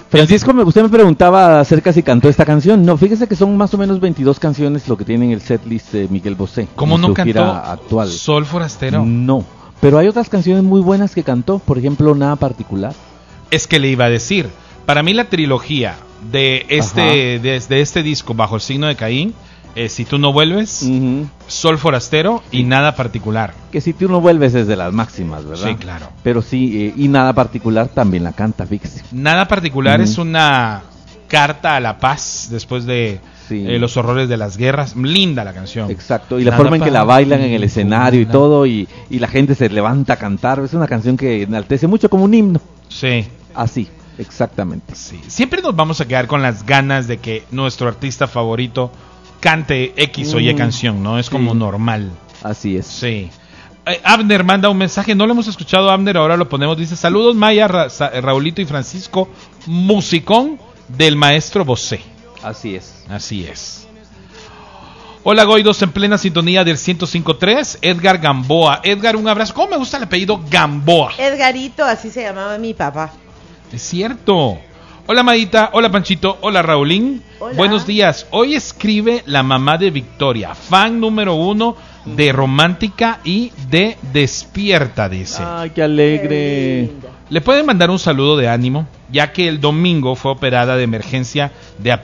Francisco, usted me preguntaba acerca si cantó esta canción. No, fíjese que son más o menos 22 canciones lo que tiene en el setlist de Miguel Bosé. ¿Cómo no cantó actual. Sol Forastero? No, pero hay otras canciones muy buenas que cantó, por ejemplo, Nada Particular. Es que le iba a decir, para mí la trilogía de este disco, Bajo el Signo de Caín, Si tú no vuelves, Sol Forastero y Nada Particular. Que Si tú no vuelves es de las máximas, ¿verdad? Sí, claro. Pero sí, y Nada Particular también la canta, fíjese. Nada Particular es una carta a la paz después de los horrores de las guerras. Linda la canción. Exacto, y la forma en que la bailan en el escenario y todo, y la gente se levanta a cantar. Es una canción que enaltece mucho, como un himno. Sí. Así, exactamente. Sí. Siempre nos vamos a quedar con las ganas de que nuestro artista favorito cante X o Y canción, ¿no? Es como normal. Así es. Sí. Abner manda un mensaje, no lo hemos escuchado, Abner, ahora lo ponemos. Dice: saludos Maya, Raulito y Francisco, musicón del maestro Bosé. Así es. Así es. Hola Goidos, en plena sintonía del 105.3, Edgar Gamboa. Edgar, un abrazo. ¿Cómo me gusta el apellido Gamboa? Edgarito, así se llamaba mi papá. Es cierto. Hola Mayita, hola Panchito, hola Raulín. Hola. Buenos días. Hoy escribe la mamá de Victoria, fan número 1 de Romántica y de Despierta, dice. Ay, qué alegre. Le pueden mandar un saludo de ánimo, ya que el domingo fue operada de emergencia de